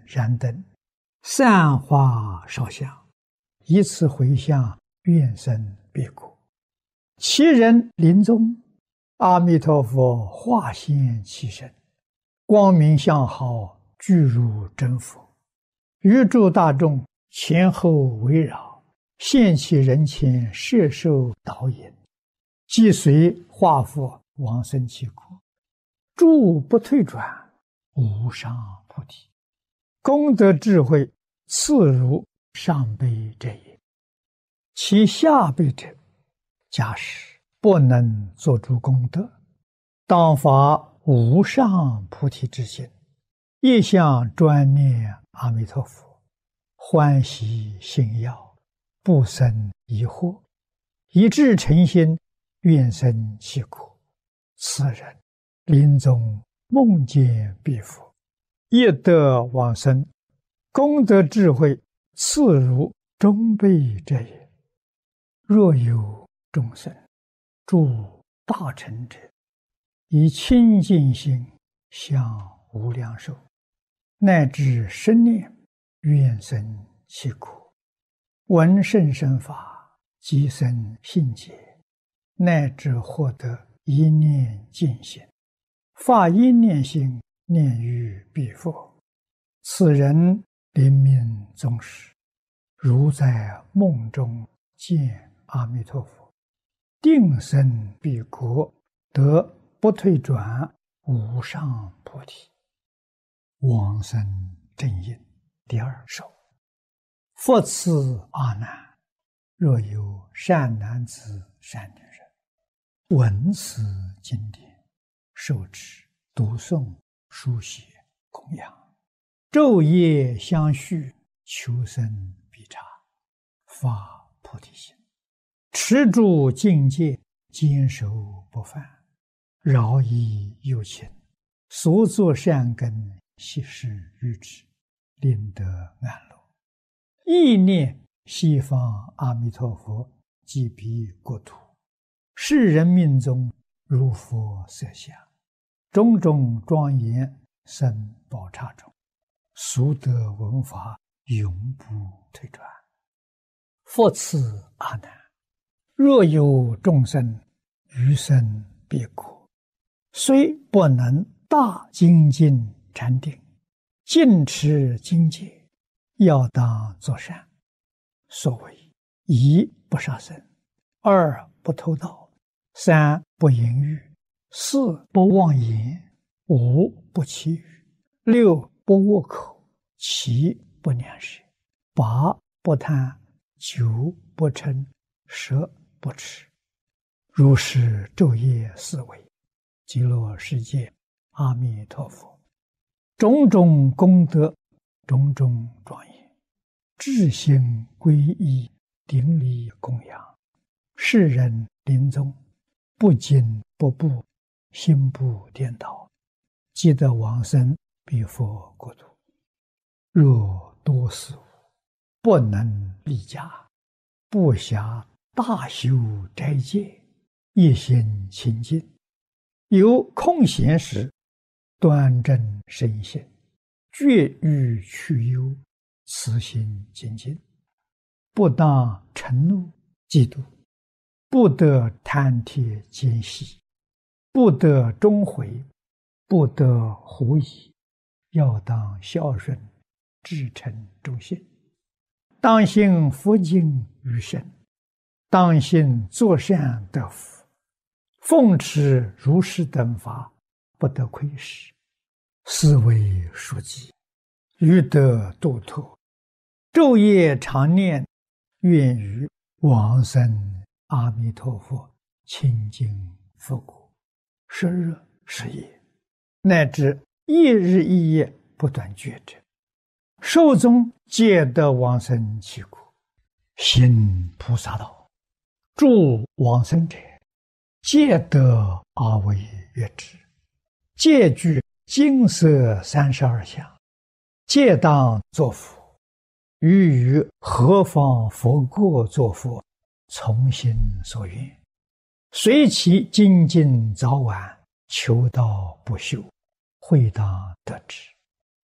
燃灯，散花烧香，以此回向愿生彼国。其人临终，阿弥陀佛化现其身，光明相好，具如真佛，于诸大众前后围绕，现其人前，摄受导引，即随化佛往生其国，诸不退转，无上菩提。功德智慧次如上辈者也。其下辈者，假使不能做诸功德，当发无上菩提之心，一向专念阿弥陀佛，欢喜信要，不生疑惑，一致诚心，愿生其国。此人临终梦见彼佛，业得往生，功德智慧次如中辈者也。若有众生诸大乘者，以清净心向无量寿，乃至生念愿生其国，闻甚深法，即生信解，乃至获得一念净心，发一念心，念于彼佛。此人临命终时，如在梦中见阿弥陀佛，定生彼国，得不退转无上菩提。往生正因第二首。复次阿难，若有善男子善女人，闻此经典，受持读诵书写供养，昼夜相续，求生必察，发菩提心，持住境界，坚守不犯，饶益有情，所作善根，悉施于之，令得安乐。意念西方阿弥陀佛即彼国土，世人命中如佛色相，种种庄严生宝刹中，速得闻法，永不退转。复次阿难，若有众生余生彼国，虽不能大精进禅定，尽持精戒，要当作善。所谓一不杀生，二不偷盗，三不淫欲，四不妄言，五不绮语，六不恶口，七不两舌，八不贪，九不嗔，十不痴。如是昼夜思维，极乐世界阿弥陀佛，种种功德，种种庄严，至心皈依，顶礼供养，世人临终不惊不怖，心不颠倒，即得往生彼佛国土。若多死无，不能立家，不暇大修斋戒，一心清净，有空闲时，端正身心，绝欲去忧，慈心精进，不当嗔怒嫉妒，不得贪帖奸细，不得终悔，不得狐疑，要当孝顺，至诚忠信，当信佛经于身，当信作善得福，奉持如是等法，不得亏失，是为书记，欲得度脱，昼夜常念，愿于往生阿弥陀佛清净佛国，时日时夜，乃至一日一夜不断觉者，寿终皆得往生其国。行菩萨道，诸往生者，皆得阿惟越致，皆具金色32相，皆当作佛。于何方佛国作佛，从心所愿，随其精进早晚，求道不休，会当得之。